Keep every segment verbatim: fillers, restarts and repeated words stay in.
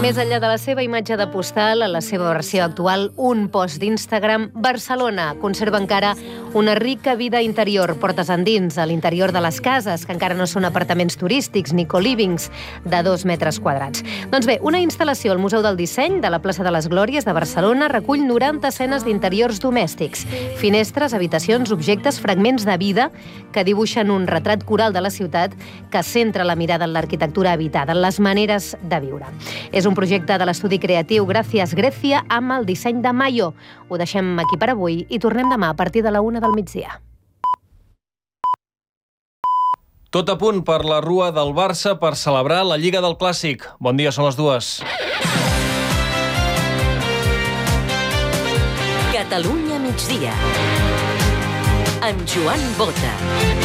Més enllà de la seva imatge de postal, a la seva versió actual, un post d'Instagram, Barcelona conserva encara una rica vida interior, portes endins, a l'interior de les cases, que encara no són apartaments turístics ni colivings de dos metres quadrats. Doncs bé, una instal·lació al Museu del Disseny de la plaça de les Glòries de Barcelona recull noranta escenes d'interiors domèstics, finestres, habitacions, objectes, fragments de vida que dibuixen un retrat coral de la ciutat que centra la mirada en l'arquitectura habitada, en les maneres de viure. És un projecte de l'estudi creatiu Gràcies Grècia amb el disseny de Mayo. Ho deixem aquí per avui i tornem demà a partir de la una del migdia. Tot a punt per la rua del Barça per celebrar la Lliga del Clàssic. Bon dia, són les dues. Catalunya migdia. Amb Joan Bota.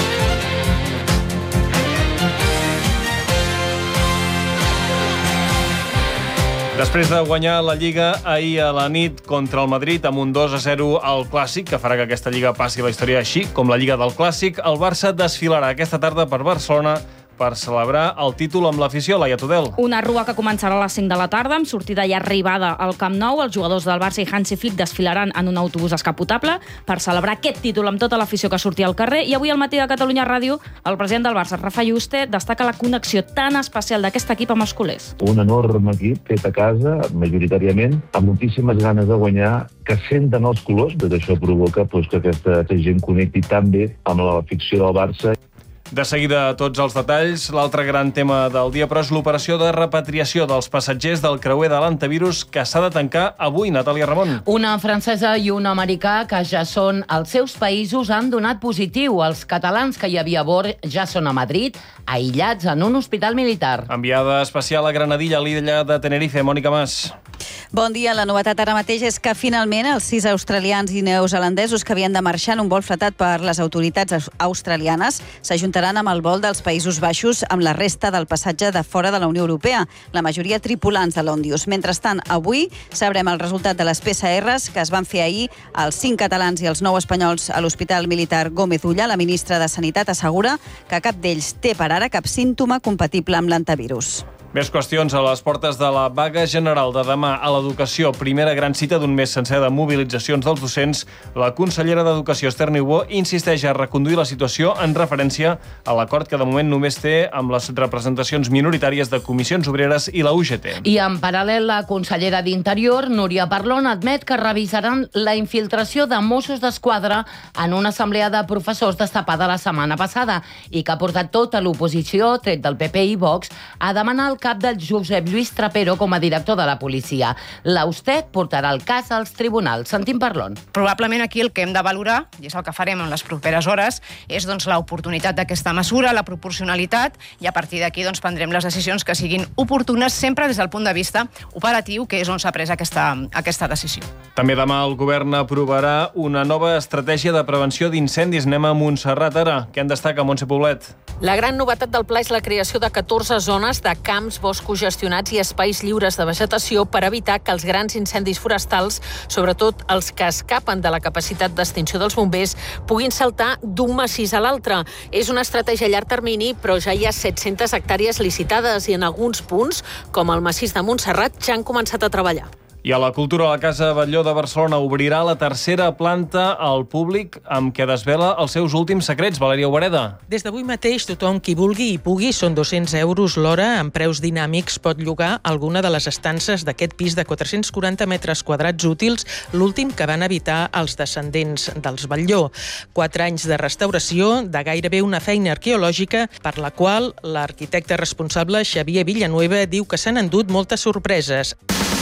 Després de guanyar la Lliga ahir a la nit contra el Madrid amb un dos a zero al Clàssic, que farà que aquesta Lliga passi a la història així, com la Lliga del Clàssic, el Barça desfilarà aquesta tarda per Barcelona per celebrar el títol amb l'afició, Laia Tudel. Una rua que començarà a les cinc de la tarda, amb sortida i arribada al Camp Nou. Els jugadors del Barça i Hansi Flick desfilaran en un autobús escapotable per celebrar aquest títol amb tota l'afició que surti al carrer. I avui al matí de Catalunya Ràdio, el president del Barça, Rafa Yuste, destaca la connexió tan especial d'aquest equip amb els culers. Un enorme equip fet a casa, majoritàriament, amb moltíssimes ganes de guanyar, que senten els colors, tot això provoca doncs, que aquesta gent connecti tan bé amb l'afició del Barça. De seguida, tots els detalls. L'altre gran tema del dia, però, és l'operació de repatriació dels passatgers del creuer de l'antivirus que s'ha de tancar avui, Natàlia Ramon. Una francesa i un americà que ja són als seus països han donat positiu. Els catalans que hi havia a bord ja són a Madrid, aïllats en un hospital militar. Enviada especial a Granadilla, a l'illa de Tenerife, Mònica Mas. Bon dia. La novetat ara mateix és que finalment els sis australians i neozelandesos que havien de marxar en un vol fletat per les autoritats australianes s'ajuntaran amb el vol dels Països Baixos amb la resta del passatge de fora de la Unió Europea, la majoria tripulants de l'Òndius. Mentrestant, avui sabrem el resultat de les P C Rs que es van fer ahir als cinc catalans i els nou espanyols a l'Hospital Militar Gómez Ulla. La ministra de Sanitat assegura que cap d'ells té per ara cap símptoma compatible amb l'antivirus. Més qüestions a les portes de la vaga general de demà a l'educació. Primera gran cita d'un mes sencer de mobilitzacions dels docents. La consellera d'Educació, Esther Niubó, insisteix a reconduir la situació en referència a l'acord que de moment només té amb les representacions minoritàries de Comissions Obreres i la U G T. I en paral·lel, la consellera d'Interior, Núria Parlon, admet que revisaran la infiltració de Mossos d'Esquadra en una assemblea de professors destapada la setmana passada i que ha portat tota l'oposició, tret del P P i Vox, a demanar el cap del Josep Lluís Trapero com a director de la policia. L'Austet portarà el cas als tribunals. Sentim Parlon. Probablement aquí el que hem de valorar, i és el que farem en les properes hores, és doncs, l'oportunitat d'aquesta mesura, la proporcionalitat, i a partir d'aquí doncs, prendrem les decisions que siguin oportunes, sempre des del punt de vista operatiu, que és on s'ha pres aquesta, aquesta decisió. També demà el govern aprovarà una nova estratègia de prevenció d'incendis. Anem a Montserrat ara. Què en destaca, Montse Poblet? La gran novetat del pla és la creació de catorze zones de camps, boscos gestionats i espais lliures de vegetació per evitar que els grans incendis forestals, sobretot els que escapen de la capacitat d'extinció dels bombers, puguin saltar d'un massís a l'altre. És una estratègia a llarg termini, però ja hi ha set-centes hectàrees licitades i en alguns punts, com el massís de Montserrat, ja han començat a treballar. I a la Cultura, la Casa Batlló de Barcelona obrirà la tercera planta al públic amb què desvela els seus últims secrets. Valèria Obereda. Des d'avui mateix, tothom qui vulgui i pugui, són dos-cents euros l'hora, amb preus dinàmics, pot llogar alguna de les estances d'aquest pis de quatre-cents quaranta metres quadrats útils, l'últim que van habitar els descendents dels Batlló. Quatre anys de restauració, de gairebé una feina arqueològica, per la qual l'arquitecte responsable, Xavier Villanueva, diu que s'han endut moltes sorpreses.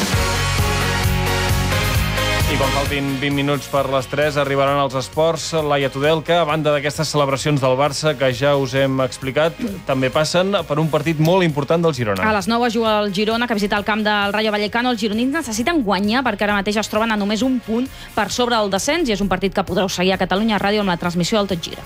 I quan faltin vint minuts per les tres arribaran els esports. Laia Tudel, que a banda d'aquestes celebracions del Barça, que ja us hem explicat, també passen per un partit molt important del Girona. A les nou es juga el Girona, que visita el camp del Rayo Vallecano. Els gironins necessiten guanyar perquè ara mateix es troben a només un punt per sobre del descens i és un partit que podreu seguir a Catalunya Ràdio amb la transmissió del Tot Gira.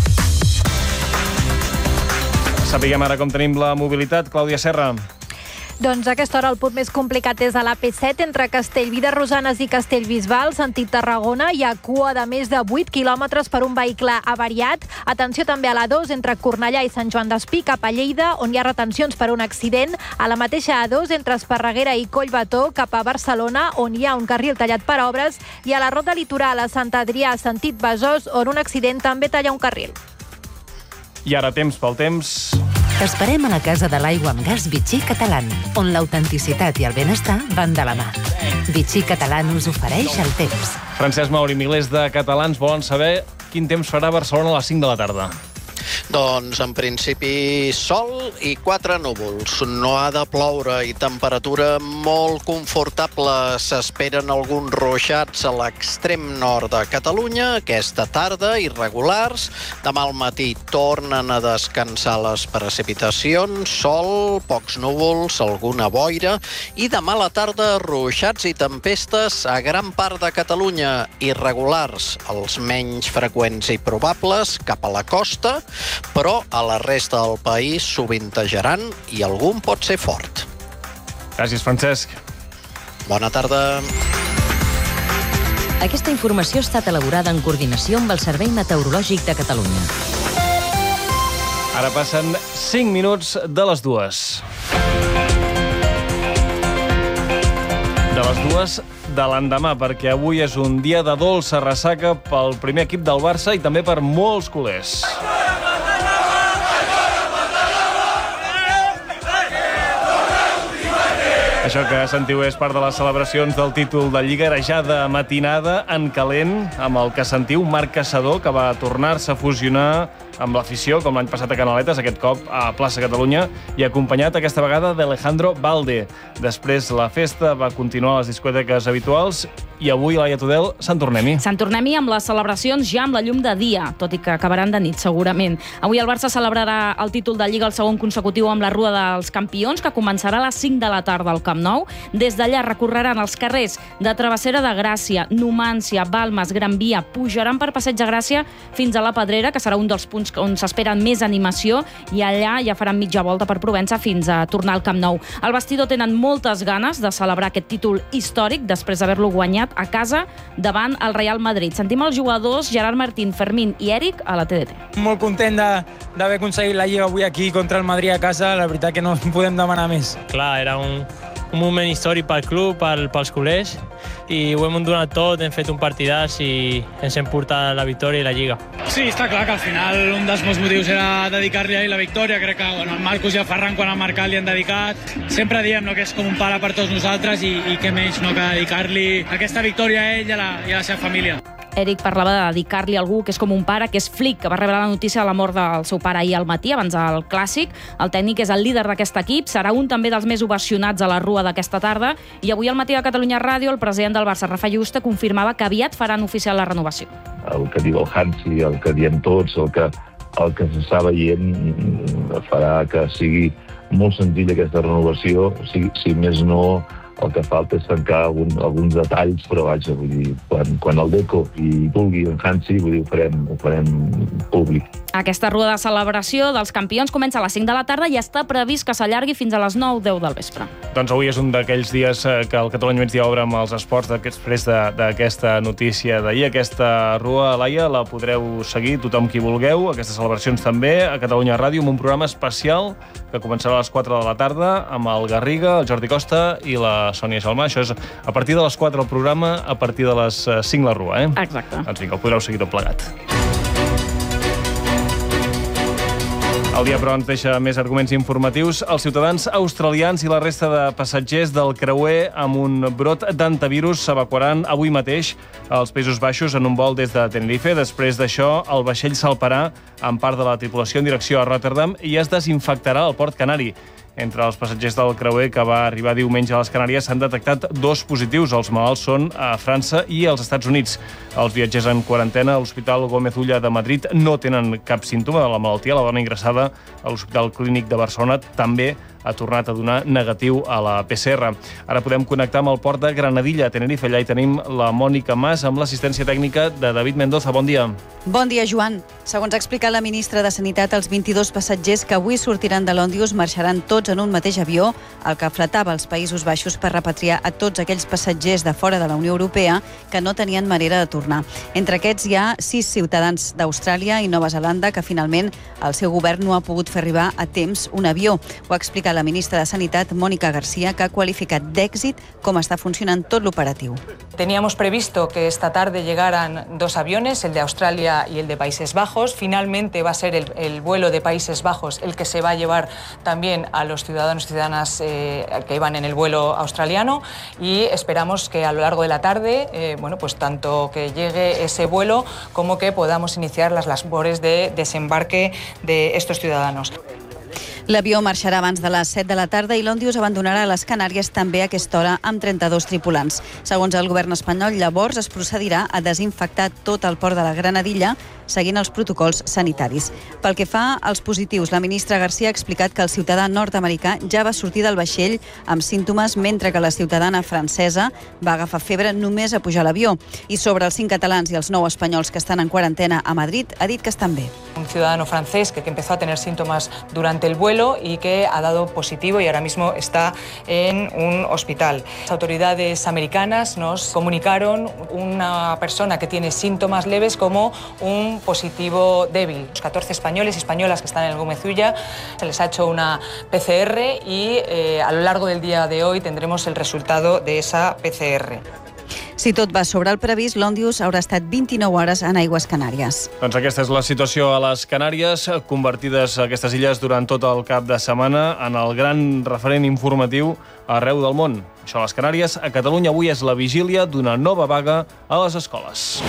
Sapiguem ara com tenim la mobilitat. Clàudia Serra. Doncs a aquesta hora el punt més complicat és a l'A P set entre Castellví de Rosanes i Castellbisbal, sentit Tarragona. Hi ha cua de més de vuit quilòmetres per un vehicle avariat. Atenció també a l'A dos entre Cornellà i Sant Joan d'Espí cap a Lleida, on hi ha retencions per un accident. A la mateixa A dos entre Esparreguera i Collbató cap a Barcelona, on hi ha un carril tallat per obres. I a la Rota Litoral a Sant Adrià, sentit Besòs, on un accident també talla un carril. I ara temps pel temps. T'esperem a la Casa de l'Aigua amb Gas Vichy Catalán, on l'autenticitat i el benestar van de la mà. Vichy Catalán us ofereix el temps. Francesc Mauri, milers de catalans volen saber quin temps farà a Barcelona a les cinc de la tarda. Doncs, en principi, sol i quatre núvols. No ha de ploure i temperatura molt confortable. S'esperen alguns ruixats a l'extrem nord de Catalunya aquesta tarda, irregulars. Demà al matí tornen a descansar les precipitacions, sol, pocs núvols, alguna boira, i demà a la tarda ruixats i tempestes a gran part de Catalunya, irregulars, els menys freqüents i probables cap a la costa, però a la resta del país sovintejaran i algun pot ser fort. Gràcies, Francesc. Bona tarda. Aquesta informació ha estat elaborada en coordinació amb el Servei Meteorològic de Catalunya. Ara passen cinc minuts de les dues. De les dues de l'endemà, perquè avui és un dia de dolça ressaca pel primer equip del Barça i també per molts culers. Això que sentiu és part de les celebracions del títol de Lliga Arejada matinada en calent, amb el que sentiu Marc Caçador, que va tornar-se a fusionar amb l'afició, com l'any passat a Canaletes, aquest cop a Plaça Catalunya, i acompanyat aquesta vegada d'Alejandro Balde. Després la festa va continuar a les discoteques habituals i avui, Laia Tudel, Sant Tornem-hi. Sant Tornem-hi amb les celebracions ja amb la llum de dia, tot i que acabaran de nit, segurament. Avui el Barça celebrarà el títol de Lliga el segon consecutiu amb la Rua dels Campions, que començarà a les cinc de la tarda al Camp Nou. Des d'allà recorreran els carrers de Travessera de Gràcia, Numància, Balmes, Gran Via, pujaran per Passeig de Gràcia fins a la Pedrera, que serà un dels punts on s'esperen més animació, i allà ja faran mitja volta per Provença fins a tornar al Camp Nou. Al vestidor tenen moltes ganes de celebrar aquest títol històric després d'haver-lo guanyat a casa davant el Real Madrid. Sentim els jugadors Gerard Martín, Fermín i Eric a la T D T. Molt content d'haver aconseguit la Lliga avui aquí contra el Madrid a casa. La veritat que no podem demanar més. Clar, era un, un moment històric pel club, pel, pels culers, i ho hem donat tot, hem fet un partidàs i ens hem portat la victòria i la Lliga. Sí, està clar que al final un dels meus motius era dedicar-li a ell la victòria. Crec que bueno, el Marcus i el Ferran, quan han marcat, li han dedicat. Sempre diem no, que és com un pare per tots nosaltres i, i què menys no, que dedicar-li aquesta victòria a ell i a la, i a la seva família. Eric parlava de dedicar-li a algú que és com un pare, que és Flick, que va rebre la notícia de la mort del seu pare ahir al matí, abans del Clàssic. El tècnic és el líder d'aquest equip, serà un també dels més ovacionats a la Rua d'aquesta tarda, i avui al matí a Catalunya Ràdio el president del Barça, Rafa Yuste, confirmava que aviat faran oficial la renovació. El que diu el Hansi, el que diem tots, el que, el que s'està veient farà que sigui molt senzilla aquesta renovació, si, si més no. El que falta és tancar algun, alguns detalls, però vaja, vull dir, quan, quan el Deco i vulgui en Hansi, vull dir, ho farem, ho farem públic. Aquesta rua de celebració dels campions comença a les cinc de la tarda i està previst que s'allargui fins a les nou deu del vespre. Doncs avui és un d'aquells dies que el Catalunya Migdia obre amb els esports després d'aquesta notícia d'ahir. Aquesta rua, Laia, la podreu seguir tothom qui vulgueu, aquestes celebracions també, a Catalunya Ràdio, amb un programa especial que començarà a les quatre de la tarda amb el Garriga, el Jordi Costa i la Sònia Salmà. Això és a partir de les quatre el programa, a partir de les cinc la rua, eh? Exacte. Doncs vinga, el podreu seguir tot plegat. El dia, però, ens deixa més arguments informatius. Els ciutadans australians i la resta de passatgers del creuer amb un brot d'antivirus s'evacuaran avui mateix als Països Baixos en un vol des de Tenerife. Després d'això, el vaixell salparà amb part de la tripulació en direcció a Rotterdam i es desinfectarà al port canari. Entre els passatgers del creuer que va arribar diumenge a les Canàries s'han detectat dos positius. Els malalts són a França i als Estats Units. Els viatgers en quarantena a l'Hospital Gómez Ulla de Madrid no tenen cap símptoma de la malaltia. La dona ingressada a l'Hospital Clínic de Barcelona també ha tornat a donar negatiu a la P C R. Ara podem connectar amb el port de Granadilla, a Tenerife. Allà hi tenim la Mònica Mas amb l'assistència tècnica de David Mendoza. Bon dia. Bon dia, Joan. Segons ha explicat la ministra de Sanitat, els vint-i-dos passatgers que avui sortiran de l'Òndius marxaran tots en un mateix avió, el que fletava els Països Baixos per repatriar a tots aquells passatgers de fora de la Unió Europea que no tenien manera de tornar. Entre aquests hi ha sis ciutadans d'Austràlia i Nova Zelanda que finalment el seu govern no ha pogut fer arribar a temps un avió. Ho ha explicat la ministra de Sanitat, Mónica García, que ha qualificat d'èxit com està funcionant tot l'operatiu. Teníamos previsto que esta tarde llegaran dos aviones, el de Australia y el de Países Bajos. Finalmente va a ser el, el vuelo de Países Bajos el que se va a llevar también a los ciudadanos y ciudadanas eh, que iban en el vuelo australiano, y esperamos que a lo largo de la tarde, eh, bueno, pues tanto que llegue ese vuelo como que podamos iniciar las labores de desembarque de estos ciudadanos. L'avió marxarà abans de les set de la tarda i l'Òndius abandonarà les Canàries també a aquesta hora amb trenta-dos tripulants. Segons el govern espanyol, llavors es procedirà a desinfectar tot el port de la Granadilla seguint els protocols sanitaris. Pel que fa als positius, la ministra García ha explicat que el ciutadà nord-americà ja va sortir del vaixell amb símptomes, mentre que la ciutadana francesa va agafar febre només a pujar a l'avió. I sobre els cinc catalans i els nou espanyols que estan en quarantena a Madrid, ha dit que estan bé. Un ciudadano francés que, que empezó a tener síntomas durante el vuelo y que ha dado positivo y ahora mismo está en un hospital. Las autoridades americanas nos comunicaron una persona que tiene síntomas leves como un positivo débil. Los catorce españoles y españolas que están en el Gómez Ulla se les ha hecho una P C R y eh, a lo largo del día de hoy tendremos el resultado de esa P C R. Si tot va sobre el previst, l'Òndius haurà estat vint-i-nou hores en aigües Canàries. Doncs aquesta és la situació a les Canàries, convertides aquestes illes durant tot el cap de setmana en el gran referent informatiu arreu del món. Això a les Canàries. A Catalunya avui és la vigília d'una nova vaga a les escoles.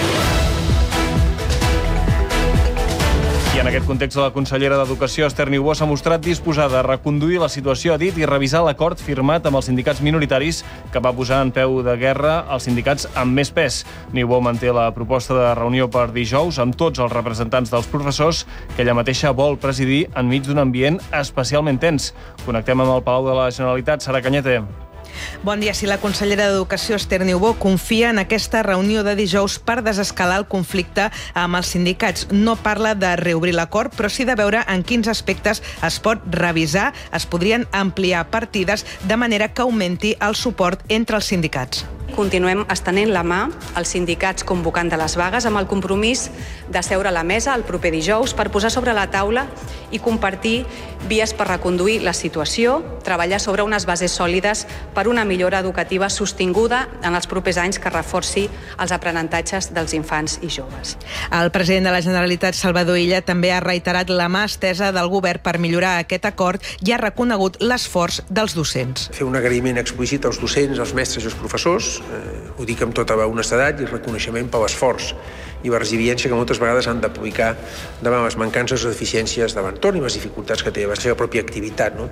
I en aquest context, la consellera d'Educació, Esther Niubó, s'ha mostrat disposada a reconduir la situació, ha dit, i revisar l'acord firmat amb els sindicats minoritaris que va posar en peu de guerra els sindicats amb més pes. Niubó manté la proposta de reunió per dijous amb tots els representants dels professors que ella mateixa vol presidir enmig d'un ambient especialment tens. Connectem amb el Palau de la Generalitat. Sara Cañete. Bon dia. Si la consellera d'Educació, Esther Niubó, confia en aquesta reunió de dijous per desescalar el conflicte amb els sindicats. No parla de reobrir l'acord, però sí de veure en quins aspectes es pot revisar, es podrien ampliar partides de manera que augmenti el suport entre els sindicats. Continuem estenent la mà als sindicats convocant de les vagues amb el compromís de seure a la mesa el proper dijous per posar sobre la taula i compartir vies per reconduir la situació, treballar sobre unes bases sòlides per una millora educativa sostinguda en els propers anys que reforci els aprenentatges dels infants i joves. El president de la Generalitat, Salvador Illa, també ha reiterat la mà estesa del govern per millorar aquest acord i ha reconegut l'esforç dels docents. Fer un agraïment explícit als docents, als mestres i als professors, eh, ho dic amb tota honestedat, i reconeixement per l'esforç i la resiliència que moltes vegades han d'aplicar davant les mancances o deficiències de l'entorn i les dificultats que té la seva pròpia activitat, no?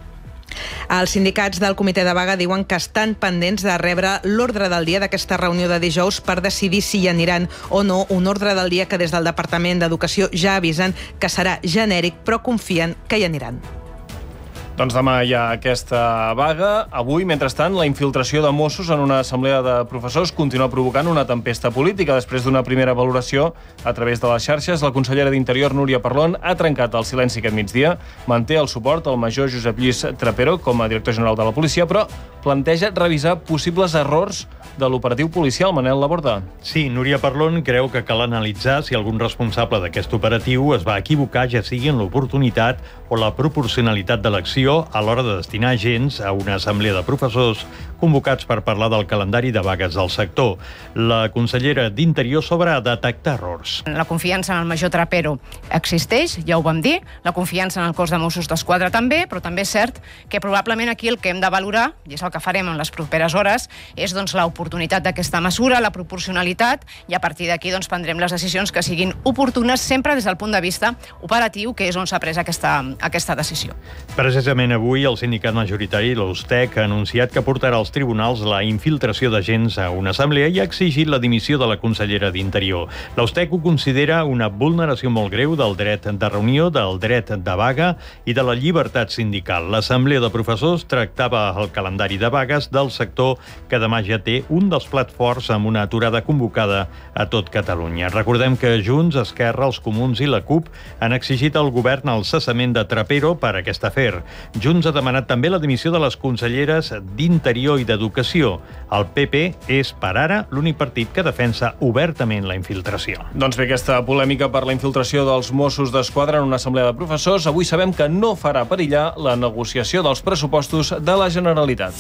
Els sindicats del comitè de vaga diuen que estan pendents de rebre l'ordre del dia d'aquesta reunió de dijous per decidir si hi aniran o no, un ordre del dia que des del Departament d'Educació ja avisen que serà genèric, però confien que hi aniran. Doncs demà hi ha aquesta vaga. Avui, mentrestant, la infiltració de Mossos en una assemblea de professors continua provocant una tempesta política. Després d'una primera valoració a través de les xarxes, la consellera d'Interior, Núria Parlon, ha trencat el silenci aquest migdia, manté el suport al major Josep Lluís Trapero com a director general de la policia, però planteja revisar possibles errors de l'operatiu policial. Manel Laborda. Sí, Núria Parlon creu que cal analitzar si algun responsable d'aquest operatiu es va equivocar, ja sigui en l'oportunitat o la proporcionalitat de l'acció a l'hora de destinar agents a una assemblea de professors convocats per parlar del calendari de vagues del sector. La consellera d'Interior sobre detectar errors. La confiança en el major Trapero existeix, ja ho vam dir, la confiança en el cos de Mossos d'Esquadra també, però també és cert que probablement aquí el que hem de valorar, i és el que farem en les properes hores, és doncs, l'oportunitat l'oportunitat d'aquesta mesura, la proporcionalitat, i a partir d'aquí doncs, prendrem les decisions que siguin oportunes, sempre des del punt de vista operatiu, que és on s'ha pres aquesta, aquesta decisió. Precisament avui el sindicat majoritari, l'U S T E C, ha anunciat que portarà als tribunals la infiltració d'agents a una assemblea i ha exigit la dimissió de la consellera d'Interior. L'U S T E C ho considera una vulneració molt greu del dret de reunió, del dret de vaga i de la llibertat sindical. L'Assemblea de Professors tractava el calendari de vagues del sector, que demà ja té un dels plats forts amb una aturada convocada a tot Catalunya. Recordem que Junts, Esquerra, els Comuns i la CUP han exigit al govern el cessament de Trapero per aquest afer. Junts ha demanat també la dimissió de les conselleres d'Interior i d'Educació. El P P és, per ara, l'únic partit que defensa obertament la infiltració. Doncs bé, aquesta polèmica per la infiltració dels Mossos d'Esquadra en una assemblea de professors avui sabem que no farà perillar la negociació dels pressupostos de la Generalitat.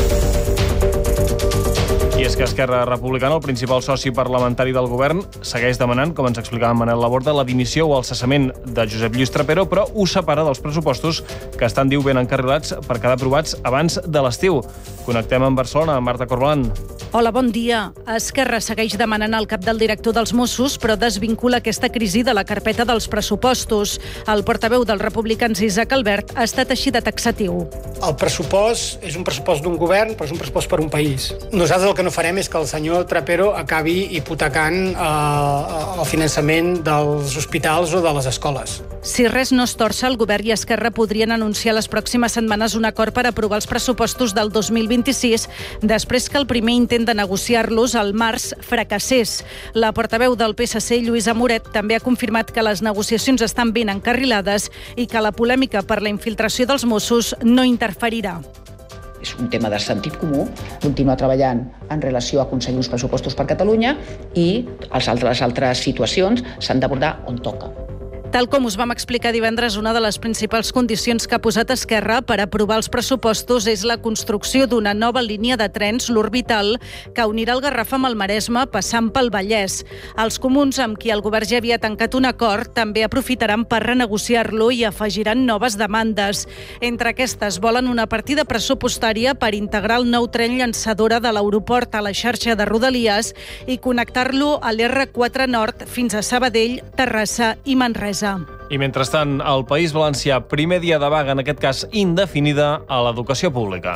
I és que Esquerra Republicana, el principal soci parlamentari del govern, segueix demanant, com ens explicava Manel Laborda, la dimissió o el cessament de Josep Lluís Trapero, però ho separa dels pressupostos que estan, diu, ben encarrilats per quedar aprovats abans de l'estiu. Connectem amb Barcelona, Marta Corbalan. Hola, bon dia. Esquerra segueix demanant el cap del director dels Mossos, però desvincula aquesta crisi de la carpeta dels pressupostos. El portaveu dels republicans, Isaac Albert, ha estat així de taxatiu. El pressupost és un pressupost d'un govern, però és un pressupost per un país. Nosaltres el que no farem és que el senyor Trapero acabi hipotecant eh, el finançament dels hospitals o de les escoles. Si res no es torça, el govern i Esquerra podrien anunciar les pròximes setmanes un acord per aprovar els pressupostos del dos mil vint-i-sis, després que el primer intent de negociar-los al març fracassés. La portaveu del P S C, Lluïsa Moret, també ha confirmat que les negociacions estan ben encarrilades i que la polèmica per la infiltració dels Mossos no interferirà. És un tema de sentit comú, continuar treballant en relació a aconseguir uns pressupostos per Catalunya i les altres, altres situacions s'han d'abordar on toca. Tal com us vam explicar divendres, una de les principals condicions que ha posat Esquerra per aprovar els pressupostos és la construcció d'una nova línia de trens, l'Orbital, que unirà el Garraf amb el Maresme, passant pel Vallès. Els comuns, amb qui el govern ja havia tancat un acord, també aprofitaran per renegociar-lo i afegiran noves demandes. Entre aquestes, volen una partida pressupostària per integrar el nou tren llançadora de l'aeroport a la xarxa de Rodalies i connectar-lo a l'R quatre Nord fins a Sabadell, Terrassa i Manresa. I mentrestant, al País Valencià, primer dia de vaga, en aquest cas indefinida, a l'educació pública.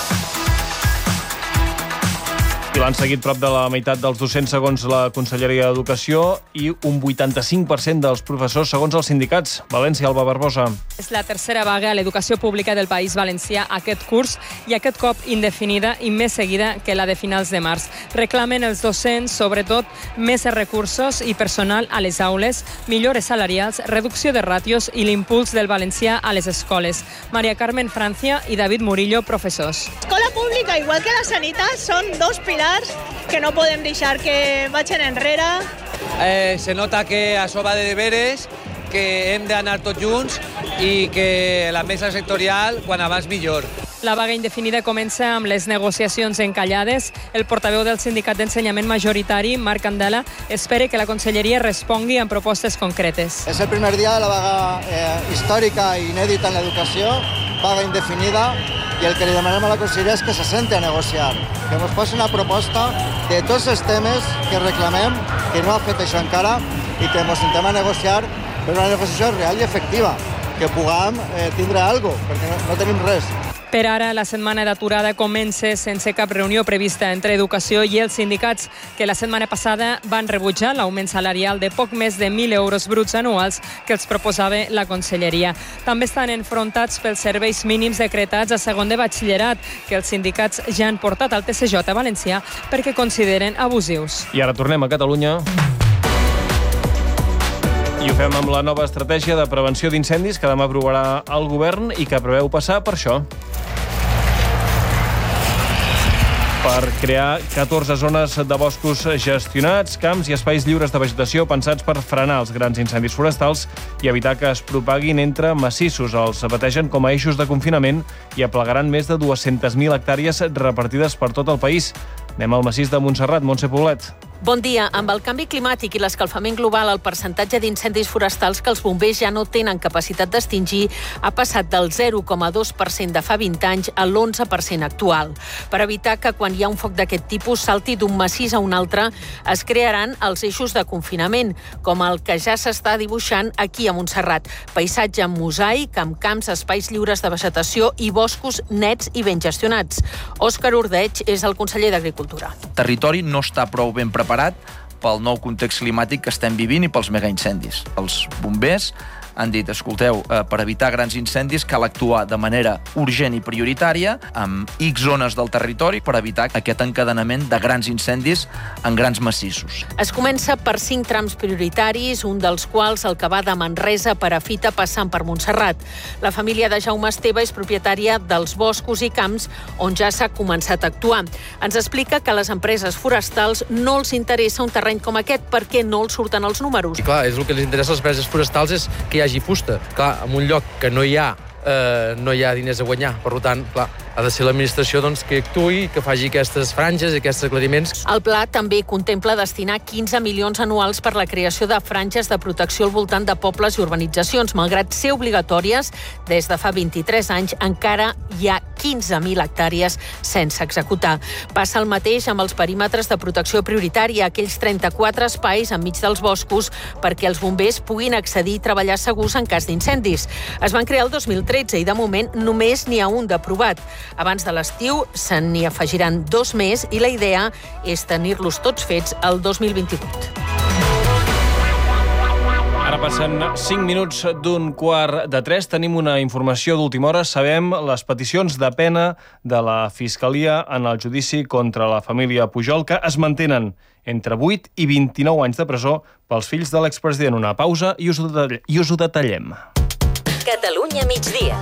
I l'han seguit prop de la meitat dels docents segons la Conselleria d'Educació i un vuitanta-cinc per cent dels professors segons els sindicats. València, Alba Barbosa. És la tercera vaga a l'educació pública del País Valencià aquest curs i aquest cop indefinida i més seguida que la de finals de març. Reclamen els docents, sobretot, més recursos i personal a les aules, millores salarials, reducció de ràtios i l'impuls del valencià a les escoles. Maria Carmen Francia i David Murillo, professors. L'escola pública, igual que la sanitat, són dos pilars que no podem deixar que vagin enrere. Eh, se nota que això va de deberes, que hem d'anar tots junts i que la mesa sectorial, quan abans millor. La vaga indefinida comença amb les negociacions encallades. El portaveu del sindicat d'ensenyament majoritari, Marc Candela, espera que la Conselleria respongui amb propostes concretes. És el primer dia de la vaga eh, històrica i inèdita en l'educació, vaga indefinida, i el que li demanem a la Conselleria és que se sente a negociar, que ens posi una proposta de tots els temes que reclamem, que no ha fet això encara, i que ens sentem a negociar per una negociació real i efectiva, que puguem eh, tindre alguna cosa, perquè no, no tenim res. Per ara, la setmana d'aturada comença sense cap reunió prevista entre Educació i els sindicats, que la setmana passada van rebutjar l'augment salarial de poc més de mil euros bruts anuals que els proposava la Conselleria. També estan enfrontats pels serveis mínims decretats a segon de batxillerat, que els sindicats ja han portat al T C J valencià perquè consideren abusius. I ara tornem a Catalunya. I ho fem amb la nova estratègia de prevenció d'incendis que demà aprovarà el govern i que preveu passar per això. Per crear catorze zones de boscos gestionats, camps i espais lliures de vegetació pensats per frenar els grans incendis forestals i evitar que es propaguin entre massissos. Els bategen com a eixos de confinament i aplegaran més de dues-centes mil hectàrees repartides per tot el país. Anem al massís de Montserrat, Montse Poblet. Bon dia. Amb el canvi climàtic i l'escalfament global, el percentatge d'incendis forestals que els bombers ja no tenen capacitat d'extingir ha passat del zero coma dos per cent de fa vint anys a l'onze per cent actual. Per evitar que quan hi ha un foc d'aquest tipus salti d'un massís a un altre, es crearan els eixos de confinament, com el que ja s'està dibuixant aquí a Montserrat. Paisatge amb mosaic, amb camps, espais lliures de vegetació i boscos nets i ben gestionats. Òscar Ordeig és el conseller d'Agricultura. El territori no està prou ben preparat pel nou context climàtic que estem vivint i pels megaincendis. Els bombers han dit, escolteu, per evitar grans incendis cal actuar de manera urgent i prioritària amb X zones del territori per evitar aquest encadenament de grans incendis en grans massissos. Es comença per cinc trams prioritaris, un dels quals el que va de Manresa per a Fita passant per Montserrat. La família de Jaume Esteve és propietària dels boscos i camps on ja s'ha començat a actuar. Ens explica que a les empreses forestals no els interessa un terreny com aquest perquè no els surten els números. I clar, és el que els interessa a les empreses forestals és que hi hagi fusta. Clar, en un lloc que no hi ha eh, no hi ha diners a guanyar. Per tant, clar, ha de ser l'administració doncs, que actuï, que faci aquestes franges i aquests aclariments. El pla també contempla destinar quinze milions anuals per la creació de franges de protecció al voltant de pobles i urbanitzacions. Malgrat ser obligatòries, des de fa vint-i-tres anys encara hi ha quinze mil hectàrees sense executar. Passa el mateix amb els perímetres de protecció prioritària, aquells trenta-quatre espais enmig dels boscos perquè els bombers puguin accedir i treballar segurs en cas d'incendis. Es van crear el dos mil tretze i de moment només n'hi ha un d'aprovat. Abans de l'estiu se n'hi afegiran dos més i la idea és tenir-los tots fets el dos mil vint-i-vuit. Ara passen cinc minuts d'un quart de tres. Tenim una informació d'última hora. Sabem les peticions de pena de la Fiscalia en el judici contra la família Pujol, que es mantenen entre vuit i vint-i-nou anys de presó pels fills de l'expresident. Una pausa i us ho detallem. I us ho detallem. Catalunya migdia.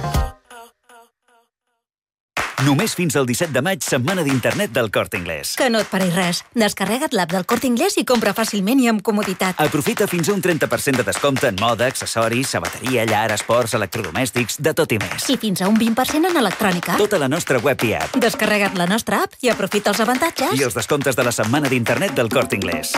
Només fins al disset de maig, setmana d'internet del Corte Inglés. Que no et pari res. Descarrega't l'app del Corte Inglés i compra fàcilment i amb comoditat. Aprofita fins a un trenta per cent de descompte en moda, accessoris, sabateria, llar, esports, electrodomèstics, de tot i més. I fins a un vint per cent en electrònica. Tota la nostra web i app. Descarrega't la nostra app i aprofita els avantatges. I els descomptes de la setmana d'internet del Corte Inglés.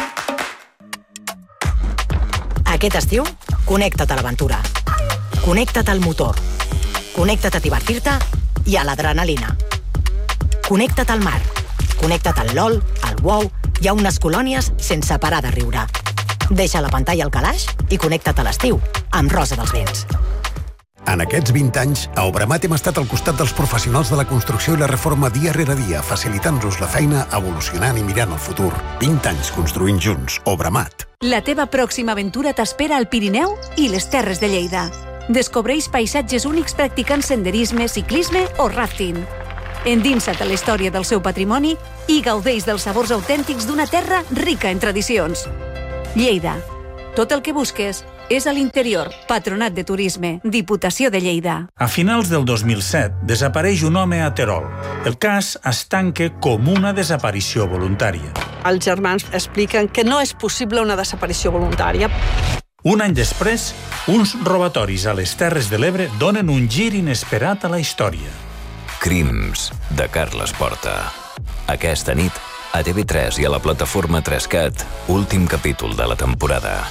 Aquest estiu, connecta't a l'aventura. Connecta't al motor. Connecta't a divertir-te i a l'adrenalina. Connecta't al mar. Connecta't al LOL, al WoW i a unes colònies sense parar de riure. Deixa la pantalla al calaix i connecta't a l'estiu amb Rosa dels Vents. En aquests vint anys, a Obramat hem estat al costat dels professionals de la construcció i la reforma dia rere dia, facilitant-nos la feina, evolucionant i mirant el futur. vint anys construint junts. Obramat. La teva pròxima aventura t'espera al Pirineu i les Terres de Lleida. Descobreix paisatges únics practicant senderisme, ciclisme o rafting. Endinsa't a la història del seu patrimoni i gaudeix dels sabors autèntics d'una terra rica en tradicions. Lleida. Tot el que busques és a l'interior. Patronat de Turisme. Diputació de Lleida. A finals del dos mil set desapareix un home a Terol. El cas es tanca com una desaparició voluntària. Els germans expliquen que no és possible una desaparició voluntària. Un any després, uns robatoris a les Terres de l'Ebre donen un gir inesperat a la història. Crims, de Carles Porta. Aquesta nit, a T V tres i a la plataforma tres cat, últim capítol de la temporada.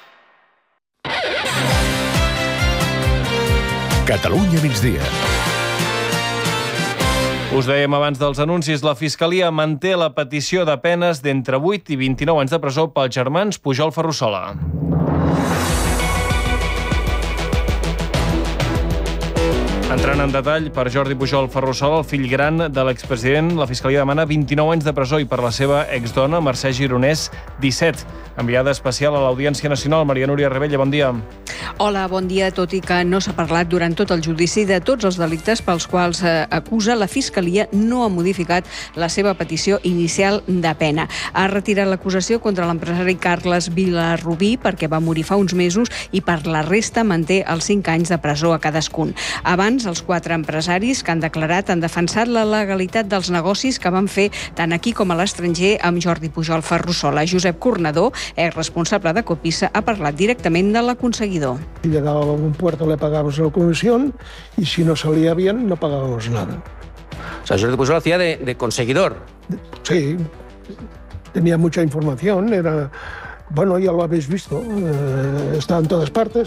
Catalunya migdia. Us dèiem abans dels anuncis, la Fiscalia manté la petició de penes d'entre vuit i vint-i-nou anys de presó pels germans Pujol Ferrusola. Entrant en detall, per Jordi Pujol Ferrusola, el fill gran de l'expresident, la Fiscalia demana vint-i-nou anys de presó i per la seva exdona, Mercè Gironès, disset. Enviada especial a l'Audiència Nacional, Maria Núria Rebella, bon dia. Hola, bon dia. Tot i que no s'ha parlat durant tot el judici de tots els delictes pels quals eh, acusa, la Fiscalia no ha modificat la seva petició inicial de pena. Ha retirat l'acusació contra l'empresari Carles Vilarrubí perquè va morir fa uns mesos i per la resta manté els cinc anys de presó a cadascun. Abans, els quatre empresaris que han declarat han defensat la legalitat dels negocis que van fer tant aquí com a l'estranger amb Jordi Pujol Ferrusola. Josep Cornador, exresponsable de Copisa, ha parlat directament de l'aconseguidor. Si llegaba a un puerto le pagábamos la comisión y si no salía bien no pagábamos nada. O sea, Jordi Pujol hacía de, de conseguidor. Sí, tenía mucha información, era... Bueno, ya lo habéis visto, eh, está en todas partes.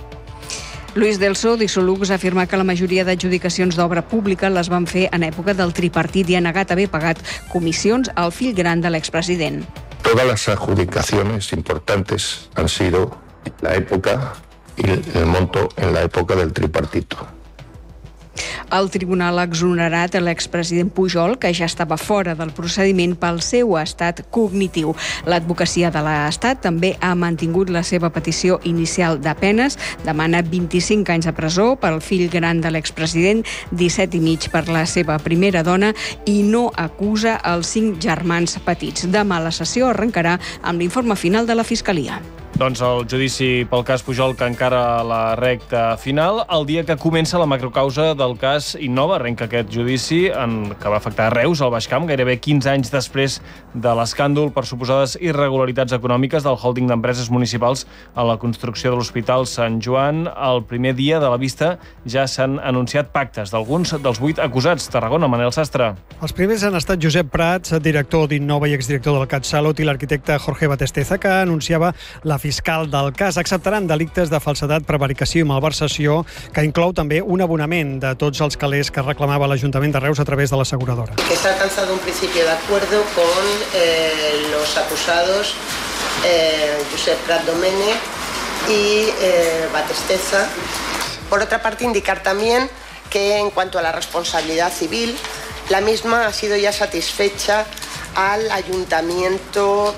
Luis Delso, d'Isolux, afirma que la majoria d'adjudicacions d'obra pública les van fer en època del tripartit i ha negat haver pagat comissions al fill gran de l'expresident. Todas las adjudicaciones importantes han sido la época y el monto en la época del tripartito. El tribunal ha exonerat l'expresident Pujol, que ja estava fora del procediment pel seu estat cognitiu. L'advocacia de l'Estat també ha mantingut la seva petició inicial de penes, demana vint-i-cinc anys de presó pel fill gran de l'expresident, disset i mig per la seva primera dona i no acusa els cinc germans petits. Demà la sessió arrencarà amb l'informe final de la Fiscalia. Doncs el judici pel cas Pujol, que encara a la recta final, el dia que comença la macrocausa del cas Innova. Arrenca aquest judici en, que va afectar Reus, al Baix Camp, gairebé quinze anys després de l'escàndol per suposades irregularitats econòmiques del holding d'empreses municipals a la construcció de l'Hospital Sant Joan. El primer dia de la vista ja s'han anunciat pactes d'alguns dels vuit acusats. Tarragona, Manel Sastre. Els primers han estat Josep Prats, director d'Innova i exdirector del CatSalut, i l'arquitecte Jorge Batesteza, que anunciava la fiscal del cas. Acceptaran delictes de falsedat, prevaricació i malversació, que inclou també un abonament de tots els calés que reclamava l'Ajuntament de Reus a través de l'asseguradora. Que s'ha alcanzado un principio de acuerdo con eh, los acusados eh, Josep Prat Domènech y eh, Batesteza. Por otra parte, indicar también que en cuanto a la responsabilidad civil, la misma ha sido ya satisfecha al Ayuntamiento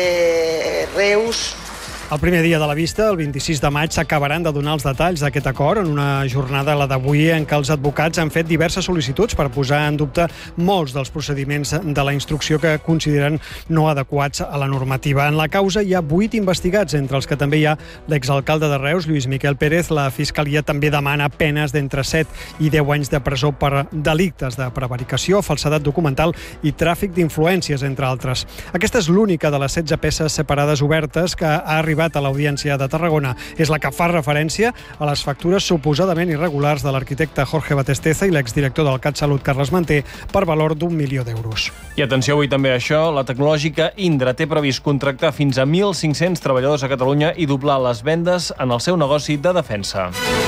de Reus. El primer dia de la vista, el vint-i-sis de maig, s'acabaran de donar els detalls d'aquest acord en una jornada, la d'avui, en què els advocats han fet diverses sol·licituds per posar en dubte molts dels procediments de la instrucció que consideren no adequats a la normativa. En la causa hi ha vuit investigats, entre els que també hi ha l'exalcalde de Reus, Lluís Miquel Pérez. La Fiscalia també demana penes d'entre set i deu anys de presó per delictes de prevaricació, falsedat documental i tràfic d'influències, entre altres. Aquesta és l'única de les setze peces separades obertes que ha arribat a l'Audiència de Tarragona. És la que fa referència a les factures suposadament irregulars de l'arquitecte Jorge Batesteza i l'exdirector del CatSalut, Carles Manté, per valor d'un milió d'euros. I atenció avui també a això, la tecnològica Indra té previst contractar fins a mil cinc-cents treballadors a Catalunya i doblar les vendes en el seu negoci de defensa.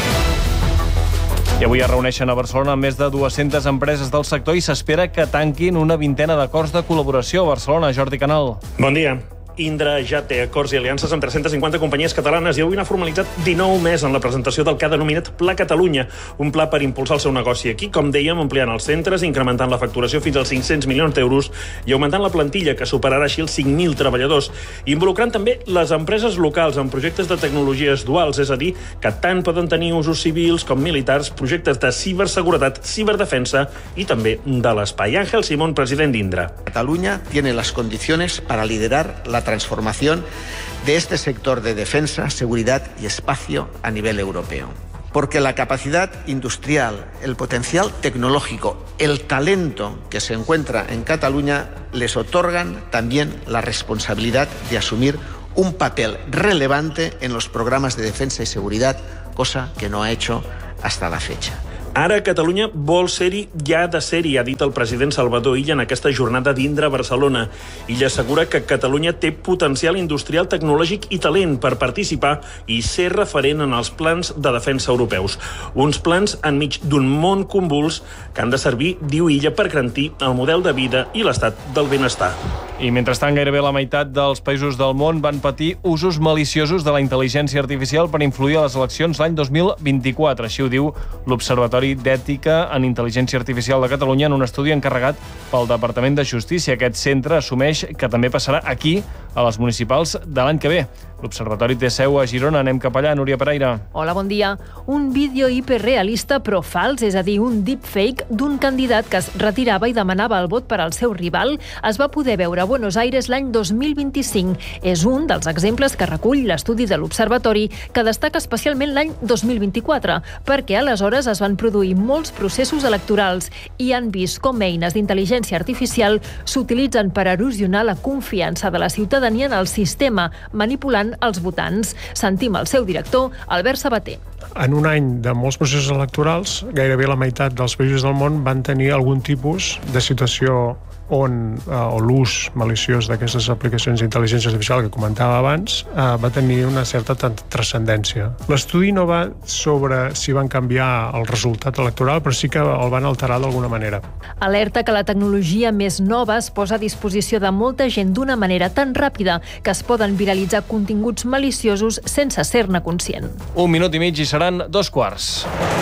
I avui es reuneixen a Barcelona més de dues-centes empreses del sector i s'espera que tanquin una vintena d'acords de col·laboració a Barcelona. Jordi Canal. Bon dia. Indra ja té acords i aliances amb tres-centes cinquanta companyies catalanes i avui n'ha formalitzat dinou més en la presentació del que ha denominat Pla Catalunya, un pla per impulsar el seu negoci aquí, com dèiem, ampliant els centres, incrementant la facturació fins als cinc-cents milions d'euros i augmentant la plantilla, que superarà així els cinc mil treballadors, involucrant també les empreses locals en projectes de tecnologies duals, és a dir, que tant poden tenir usos civils com militars, projectes de ciberseguretat, ciberdefensa i també de l'espai. Ángel Simón, president d'Indra. Catalunya tiene las condiciones para liderar la transformación de este sector de defensa, seguridad y espacio a nivel europeo. Porque la capacidad industrial, el potencial tecnológico, el talento que se encuentra en Cataluña les otorgan también la responsabilidad de asumir un papel relevante en los programas de defensa y seguridad, cosa que no ha hecho hasta la fecha. Ara Catalunya vol ser-hi ja de ser-hi, ha dit el president Salvador Illa en aquesta jornada d'Indra a Barcelona. Illa assegura que Catalunya té potencial industrial, tecnològic i talent per participar i ser referent en els plans de defensa europeus. Uns plans enmig d'un món convuls que han de servir, diu Illa, per garantir el model de vida i l'estat del benestar. I mentrestant, gairebé la meitat dels països del món van patir usos maliciosos de la intel·ligència artificial per influir a les eleccions l'any dos mil vint-i-quatre. Així ho diu l'Observatori d'Ètica en Intel·ligència Artificial de Catalunya en un estudi encarregat pel Departament de Justícia. Aquest centre assumeix que també passarà aquí, a les municipals de l'any que ve. L'Observatori té seu a Girona. Anem cap allà, Núria Pereira. Hola, bon dia. Un vídeo hiperrealista però fals, és a dir, un deepfake d'un candidat que es retirava i demanava el vot per al seu rival, es va poder veure a Buenos Aires l'any dos mil vint-i-cinc. És un dels exemples que recull l'estudi de l'Observatori, que destaca especialment l'any dos mil vint-i-quatre, perquè aleshores es van produir molts processos electorals i han vist com eines d'intel·ligència artificial s'utilitzen per erosionar la confiança de la ciutadania en el sistema, manipulant els votants. Sentim el seu director, Albert Sabater. En un any de molts processos electorals, gairebé la meitat dels països del món van tenir algun tipus de situació on eh, o l'ús maliciós d'aquestes aplicacions d'intel·ligència artificial que comentava abans eh, va tenir una certa transcendència. L'estudi no va sobre si van canviar el resultat electoral, però sí que el van alterar d'alguna manera. Alerta que la tecnologia més nova es posa a disposició de molta gent d'una manera tan ràpida que es poden viralitzar continguts maliciosos sense ser-ne conscient. Un minut i mig i seran dos quarts.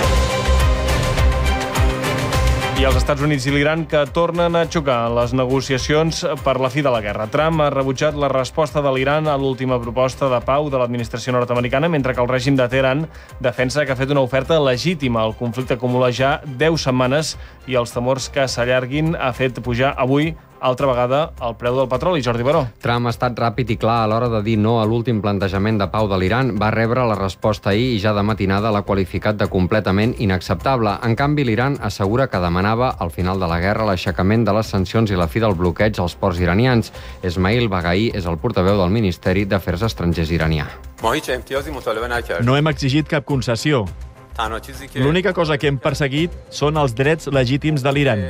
I els Estats Units i l'Iran que tornen a xocar en les negociacions per la fi de la guerra. Trump ha rebutjat la resposta de l'Iran a l'última proposta de pau de l'administració nord-americana, mentre que el règim de Teheran defensa que ha fet una oferta legítima. El conflicte acumula ja deu setmanes i els temors que s'allarguin ha fet pujar avui altra vegada el preu del petroli. Jordi Baró. Trump ha estat ràpid i clar a l'hora de dir no a l'últim plantejament de pau de l'Iran. Va rebre la resposta ahir i ja de matinada l'ha qualificat de completament inacceptable. En canvi, l'Iran assegura que demanava al final de la guerra l'aixecament de les sancions i la fi del bloqueig als ports iranians. Esmail Baghai és el portaveu del Ministeri d'Afers Estrangers iranià. No hem exigit cap concessió. L'única cosa que hem perseguit són els drets legítims de l'Iran.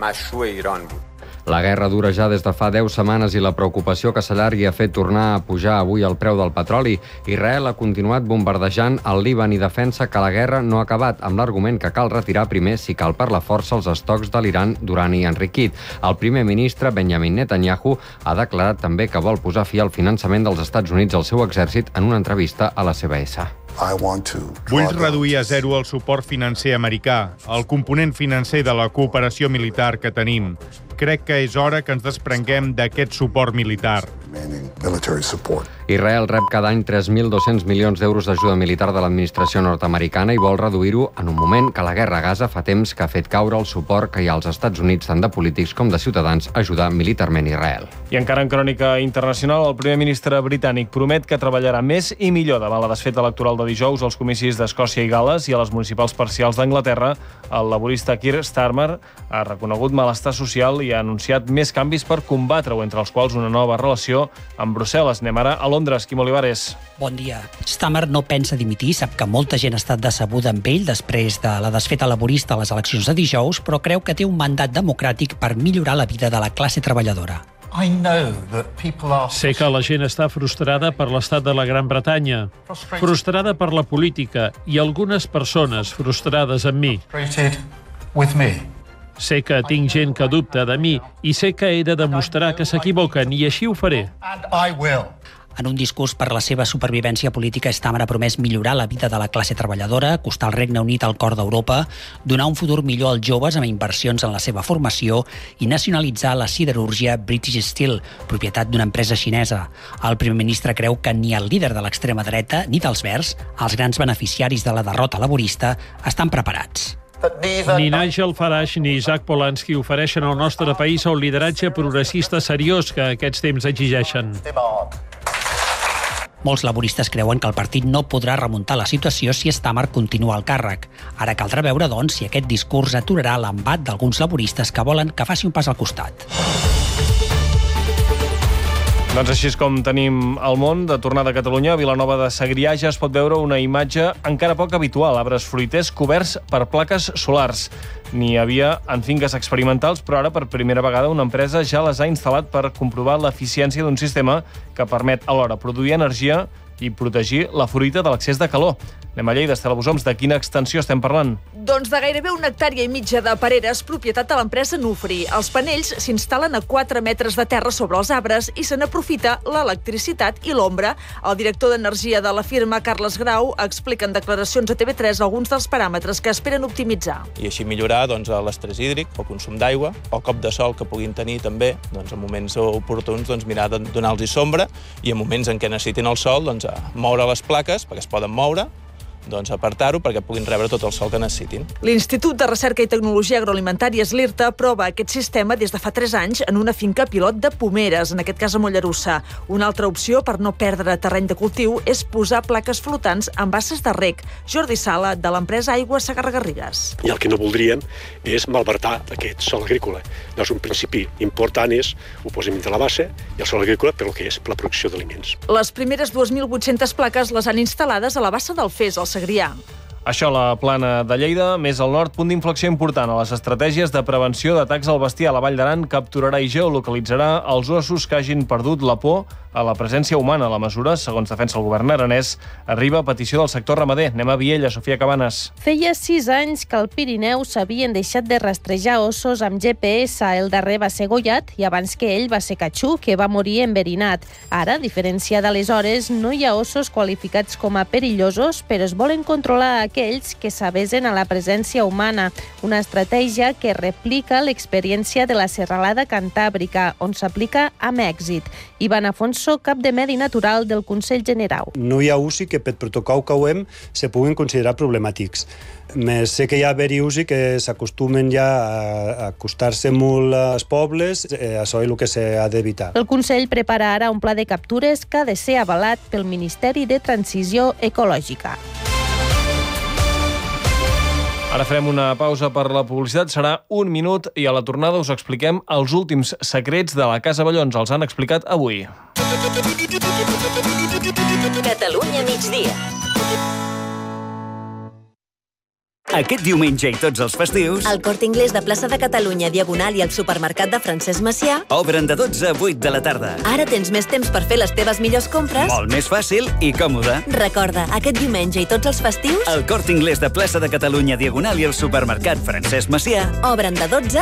La guerra dura ja des de fa deu setmanes i la preocupació que s'allargui ha fet tornar a pujar avui el preu del petroli. Israel ha continuat bombardejant el Líban i defensa que la guerra no ha acabat, amb l'argument que cal retirar primer, si cal per la força, els estocs de l'Iran d'urani enriquit. El primer ministre, Benjamin Netanyahu, ha declarat també que vol posar fi al finançament dels Estats Units al seu exèrcit en una entrevista a la C B S. Vull reduir a zero el suport financer americà, el component financer de la cooperació militar que tenim. Crec que és hora que ens desprenguem d'aquest suport militar. Israel rep cada any tres mil dos-cents milions d'euros d'ajuda militar de l'administració nord-americana i vol reduir-ho en un moment que la guerra a Gaza fa temps que ha fet caure el suport que hi ha als Estats Units, tant de polítics com de ciutadans, a ajudar militarment Israel. I encara en crònica internacional, el primer ministre britànic promet que treballarà més i millor davant la desfeta electoral de dijous als comicis d'Escòcia i Gal·les i a les municipals parcials d'Anglaterra. El laborista Keir Starmer ha reconegut malestar social i ha anunciat més canvis per combatre-ho, entre els quals una nova relació amb Brussel·les. Anem ara a Londres. Quim Olivares. Bon dia. Starmer no pensa dimitir, sap que molta gent ha estat decebuda amb ell després de la desfeta laborista a les eleccions de dijous, però creu que té un mandat democràtic per millorar la vida de la classe treballadora. Sé que la gent està frustrada per l'estat de la Gran Bretanya, frustrada per la política i algunes persones frustrades amb mi. Sé que tinc gent que dubta de mi i sé que he de demostrar que s'equivoquen i així ho faré. En un discurs per la seva supervivència política, Starmer ha promès millorar la vida de la classe treballadora, acostar el Regne Unit al cor d'Europa, donar un futur millor als joves amb inversions en la seva formació i nacionalitzar la siderúrgia British Steel, propietat d'una empresa xinesa. El primer ministre creu que ni el líder de l'extrema dreta ni dels Verds, els grans beneficiaris de la derrota laborista, estan preparats. Ni Nigel Farage ni Jack Polanski ofereixen al nostre país el lideratge progressista seriós que aquests temps exigeixen. Molts laboristes creuen que el partit no podrà remuntar la situació si Starmer continua al càrrec. Ara caldrà veure, doncs, si aquest discurs aturarà l'embat d'alguns laboristes que volen que faci un pas al costat. Doncs així és com tenim el món. De tornada a Catalunya, a Vilanova de Segrià ja es pot veure una imatge encara poc habitual. Arbres fruiters coberts per plaques solars. N'hi havia en finques experimentals, però ara per primera vegada una empresa ja les ha instal·lat per comprovar l'eficiència d'un sistema que permet alhora produir energia i protegir la fruita de l'excés de calor. Anem a Lleida, Estela Busoms, de quina extensió estem parlant? Doncs de gairebé una hectàrea i mitja de pereres, propietat de l'empresa Nufri. Els panells s'instal·len a quatre metres de terra sobre els arbres i se n'aprofita l'electricitat i l'ombra. El director d'energia de la firma, Carles Grau, explica en declaracions a T V tres alguns dels paràmetres que esperen optimitzar. I així millorar doncs, l'estrès hídric, el consum d'aigua, el cop de sol que puguin tenir també, doncs, en moments oportuns doncs, mirar de donar-los sombra i en moments en què necessitin el sol, doncs, moure les plaques perquè es poden moure, doncs apartar-ho perquè puguin rebre tot el sol que necessitin. L'Institut de Recerca i Tecnologia Agroalimentària, l'IRTA, prova aquest sistema des de fa tres anys en una finca pilot de pomeres, en aquest cas a Mollerussa. Una altra opció per no perdre terreny de cultiu és posar plaques flotants en basses de reg. Jordi Sala, de l'empresa Aigua Segarra-Garrigues. I el que no voldríem és malbertar aquest sòl agrícola. Doncs un principi important és ho posem de la base i el sòl agrícola per el que és la producció d'aliments. Les primeres dues mil vuit-centes plaques les han instal·lades a la bassa del Fes, al Segrià. Això a la plana de Lleida, més al nord, punt d'inflexió important a les estratègies de prevenció d'atacs al bestiar. La Vall d'Aran capturarà i geolocalitzarà els ossos que hagin perdut la por a la presència humana. La mesura, segons defensa el govern aranès, arriba a petició del sector ramader. Anem a Viella, Sofia Cabanes. Feia sis anys que al Pirineu s'havien deixat de rastrejar ossos amb G P S. El darrer va ser Goyat i abans que ell va ser Catxú, que va morir enverinat. Ara, a diferència d'aleshores, no hi ha ossos qualificats com a perillosos, però es volen controlar aquells que s'avesen a la presència humana. Una estratègia que replica l'experiència de la serralada cantàbrica, on s'aplica amb èxit. Ivan Afonso, cap de Medi Natural del Consell General. No hi ha usi que per protocol que ho hem se puguin considerar problemàtics. Més sé que hi ha haver-hi usi que s'acostumen ja a acostar-se molt als pobles, eh, això és el que s'ha d'evitar. El Consell prepara ara un pla de captures que ha de ser avalat pel Ministeri de Transició Ecològica. Ara farem una pausa per la publicitat, serà un minut i a la tornada us expliquem els últims secrets de la Casa Ballons. Els han explicat avui. Catalunya migdia. Aquest diumenge i tots els festius... El Corte Inglés de Plaça de Catalunya, Diagonal i el supermercat de Francesc Macià obren de dotze a vuit de la tarda. Ara tens més temps per fer les teves millors compres. Molt més fàcil i còmode. Recorda, aquest diumenge i tots els festius... El Corte Inglés de Plaça de Catalunya, Diagonal i el supermercat Francesc Macià obren de dotze